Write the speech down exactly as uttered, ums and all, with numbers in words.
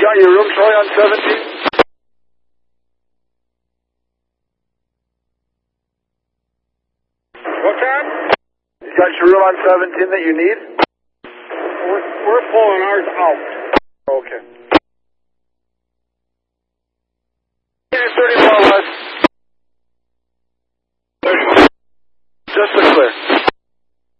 got your room, Troy, on seventeen? What's that? You got your room on seventeen that you need?